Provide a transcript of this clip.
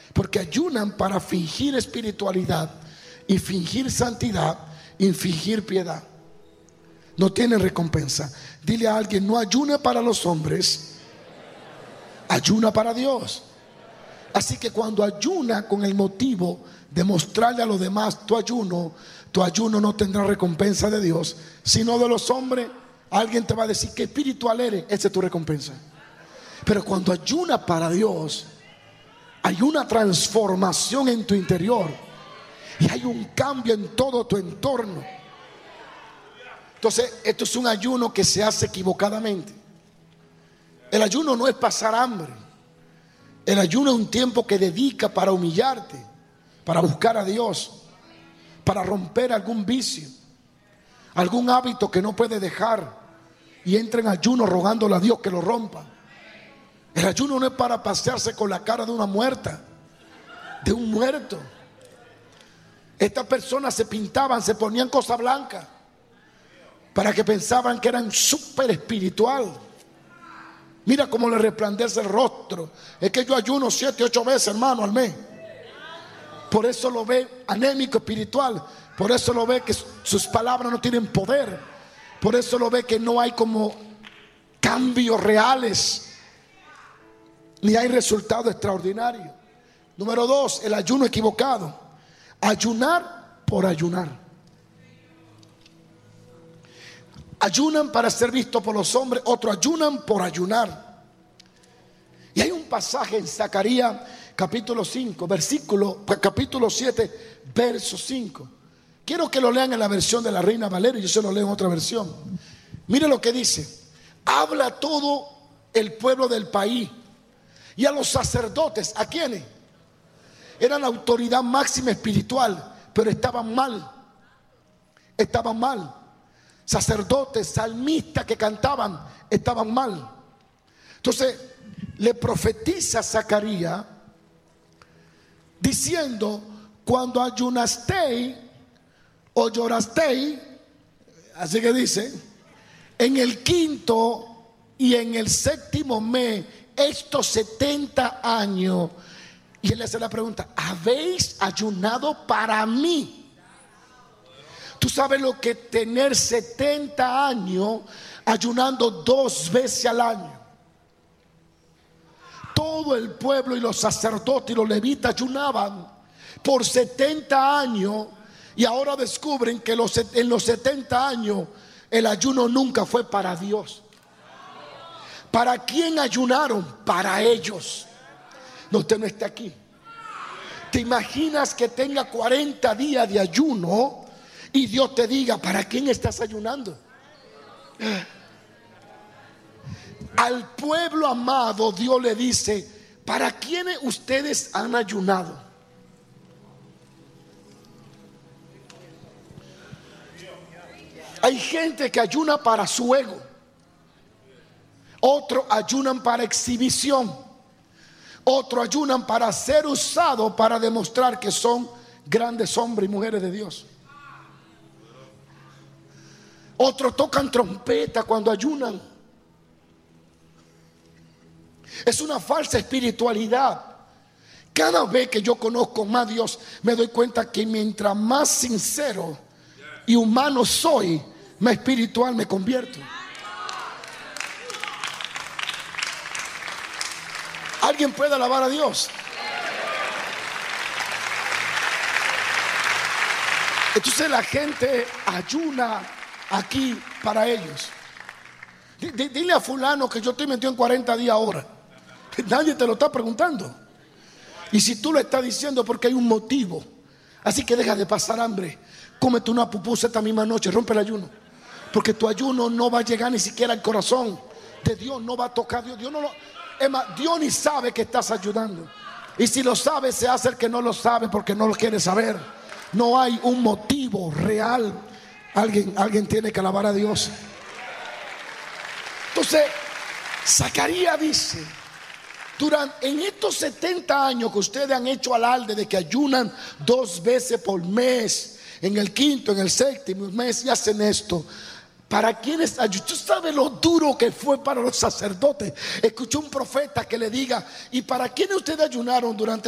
Porque ayunan para fingir espiritualidad y fingir santidad y fingir piedad. No tienen recompensa. Dile a alguien: no ayuna para los hombres, ayuna para Dios. Así que cuando ayuna con el motivo de mostrarle a los demás tu ayuno no tendrá recompensa de Dios, sino de los hombres. Alguien te va a decir: qué espiritual eres. Esa es tu recompensa. Pero cuando ayuna para Dios, hay una transformación en tu interior y hay un cambio en todo tu entorno. Entonces, esto es un ayuno que se hace equivocadamente. El ayuno no es pasar hambre. El ayuno es un tiempo que dedica para humillarte, para buscar a Dios, para romper algún vicio, algún hábito que no puede dejar, y entra en ayuno rogándole a Dios que lo rompa. El ayuno no es para pasearse con la cara de una muerta, de un muerto. Estas personas se pintaban, se ponían cosas blancas para que pensaban que eran súper espiritual. Mira cómo le resplandece el rostro. Es que yo ayuno 7, 8 veces, hermano, al mes. Por eso lo ve anémico espiritual. Por eso lo ve que sus palabras no tienen poder. Por eso lo ve que no hay como cambios reales, ni hay resultados extraordinarios. Número 2, el ayuno equivocado. Ayunar por ayunar. Ayunan para ser vistos por los hombres, otros ayunan por ayunar. Y hay un pasaje en Zacarías capítulo 5, capítulo 7, verso 5. Quiero que lo lean en la versión de la Reina Valera y yo se lo leo en otra versión. Mire lo que dice: habla a todo el pueblo del país y a los sacerdotes. ¿A quiénes? Eran la autoridad máxima espiritual, pero estaban mal. Estaban mal. Sacerdotes, salmistas que cantaban, estaban mal. Entonces le profetiza Zacarías diciendo: cuando ayunasteis o llorasteis, así que dice, en el 5º y en el 7º mes, estos 70 años, y él le hace la pregunta: ¿habéis ayunado para mí? Tú sabes lo que tener 70 años ayunando 2 veces al año. Todo el pueblo y los sacerdotes y los levitas ayunaban por 70 años, y ahora descubren que en los 70 años el ayuno nunca fue para Dios. ¿Para quién ayunaron? Para ellos. No, usted no está aquí. ¿Te imaginas que tenga 40 días de ayuno y Dios te diga: ¿para quién estás ayunando? Al pueblo amado Dios le dice: ¿para quiénes ustedes han ayunado? Hay gente que ayuna para su ego. Otros ayunan para exhibición. Otros ayunan para ser usados para demostrar que son grandes hombres y mujeres de Dios. Otros tocan trompeta cuando ayunan. Es una falsa espiritualidad. Cada vez que yo conozco más a Dios, me doy cuenta que mientras más sincero y humano soy, más espiritual me convierto. ¿Alguien puede alabar a Dios? Entonces la gente ayuna aquí para ellos. Dile a fulano que yo estoy metido en 40 días ahora. Nadie te lo está preguntando. Y si tú lo estás diciendo, porque hay un motivo. Así que deja de pasar hambre. Cómete una pupusa esta misma noche, rompe el ayuno. Porque tu ayuno no va a llegar ni siquiera al corazón de Dios. No va a tocar a Dios. Es más, Dios ni sabe que estás ayudando. Y si lo sabe, se hace el que no lo sabe porque no lo quiere saber. No hay un motivo real. Alguien tiene que alabar a Dios. Entonces Zacarías dice: en estos 70 años que ustedes han hecho alarde de que ayunan 2 veces por mes, en el 5º, en el 7º mes, y hacen esto, ¿para quiénes ayunan? ¿Tú sabes lo duro que fue para los sacerdotes? Escuché un profeta que le diga: ¿y para quiénes ustedes ayunaron durante